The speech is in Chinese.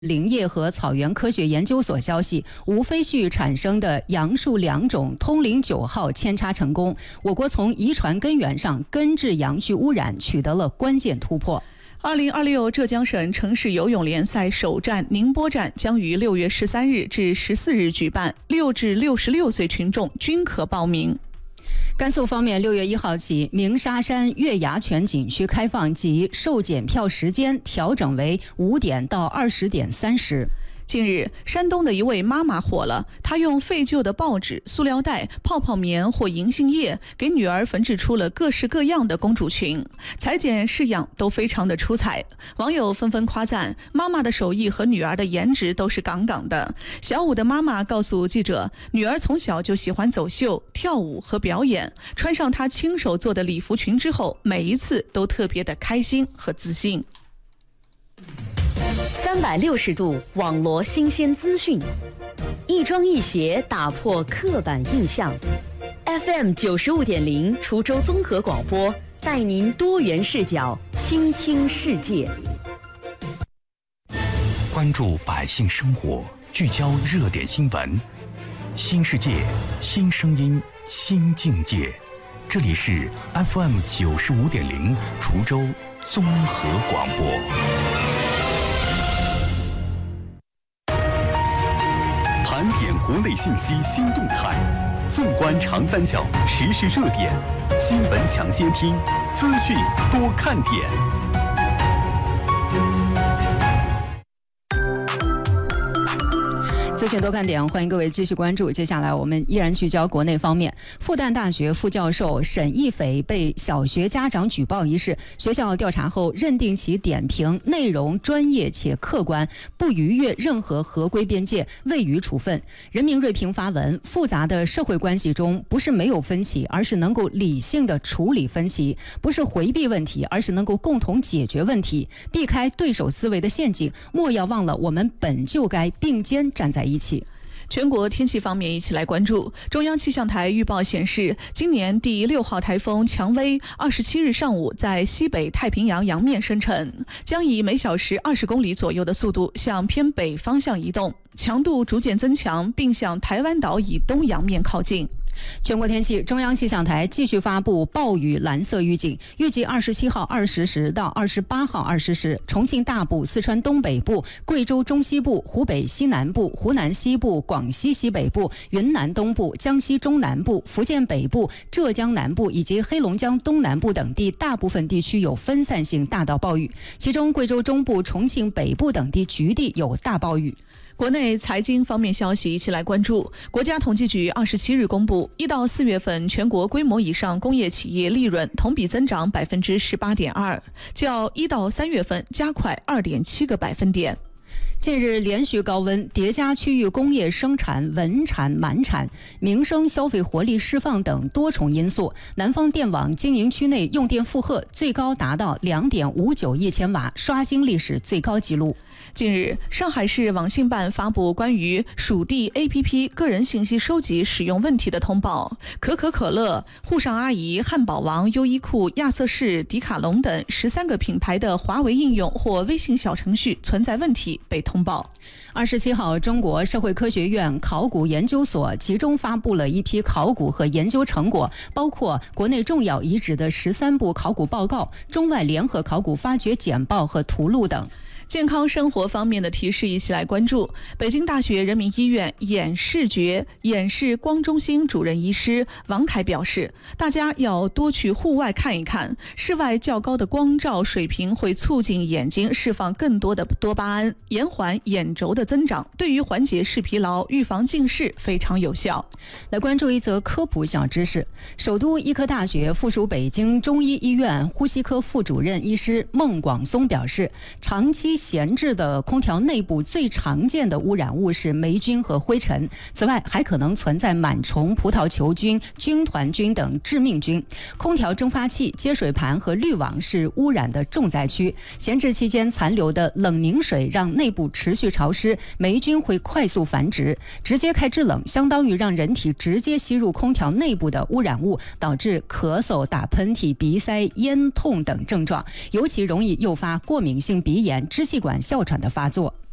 林业和草原科学研究所消息，无非序产生的杨树2种通灵9号扦插成功，我国从遗传根源上根治杨絮污染取得了关键突破。 2026浙江省城市游泳联赛首站宁波站将于6月13日至14日举办，6至66岁群众均可报名。 甘肃方面，6月1号起，鸣沙山月牙泉景区开放及售检票时间调整为5点到20点30。 近日，山东的一位妈妈火了，她用废旧的报纸、塑料袋、泡泡棉或银杏叶给女儿缝制出了各式各样的公主裙，裁剪式样都非常的出彩。网友纷纷夸赞妈妈的手艺和女儿的颜值都是杠杠的。小5的妈妈告诉记者，女儿从小就喜欢走秀、跳舞和表演，穿上她亲手做的礼服裙之后，每一次都特别的开心和自信。 360度网罗新鲜资讯，一庄一协打破刻板印象。FM 95.0滁州综合广播，带您多元视角倾听世界。 关注百姓生活，聚焦热点新闻，新世界，新声音，新境界。这里是 FM 95.0滁州综合广播。盘点国内信息新动态，纵观长三角时事热点，新闻抢先听，资讯多看点。 资讯多看点，欢迎各位继续关注。接下来我们依然聚焦国内方面。复旦大学副教授沈一斐被小学家长举报一事，学校调查后认定其点评内容专业且客观，不逾越任何合规边界，未予处分。人民锐评发文：复杂的社会关系中，不是没有分歧，而是能够理性的处理分歧；不是回避问题，而是能够共同解决问题，避开对手思维的陷阱。莫要忘了，我们本就该并肩站在一起。 全国天气方面，一起来关注。中央气象台预报显示，今年第6号台风蔷薇27日上午在西北太平洋洋面生成，将以每小时20公里左右的速度向偏北方向移动，强度逐渐增强，并向台湾岛以东洋面靠近。 全国天气，中央气象台继续发布暴雨蓝色预警，预计27号20时到28号20时，重庆大部、四川东北部、贵州中西部、湖北西南部、湖南西部、广西西北部、云南东部、江西中南部、福建北部、浙江南部以及黑龙江东南部等地大部分地区有分散性大到暴雨，其中贵州中部、重庆北部等地局地有大暴雨。 国内财经方面消息，一起来关注。国家统计局27日公布，1到4月份全国规模以上工业企业利润同比增长18.2%，较1到3月份加快2.7个百分点。 近日连续高温叠加区域工业生产稳产满产、民生消费活力释放等多重因素，南方电网经营区内用电负荷最高达到2.59亿千瓦，刷新历史最高纪录。 近日，上海市网信办发布关于属地 APP 个人信息收集使用问题的通报，可口可乐、沪上阿姨、汉堡王、优衣库、亚瑟士、迪卡侬等13个品牌的华为应用或微信小程序存在问题被通报。 27号，中国社会科学院考古研究所集中发布了一批考古和研究成果，包括国内重要遗址的13部考古报告、中外联合考古发掘简报和图录等。 健康生活方面的提示，一起来关注。北京大学人民医院眼视光中心主任医师王凯表示，大家要多去户外看一看，室外较高的光照水平会促进眼睛释放更多的多巴胺，延缓眼轴的增长，对于缓解视疲劳、预防近视非常有效。 来关注一则科普小知识。首都医科大学附属北京中医医院呼吸科副主任医师孟广松表示，长期闲置的空调内部最常见的污染物是霉菌和灰尘，此外还可能存在螨虫、葡萄球菌、军团菌等致命菌。空调蒸发器、接水盘和滤网是污染的重灾区，闲置期间残留的冷凝水让内部持续潮湿，霉菌会快速繁殖。直接开制冷相当于让人体直接吸入空调内部的污染物，导致咳嗽、打喷嚏、鼻塞、咽痛等症状，尤其容易诱发过敏性鼻炎、支气管哮喘的发作。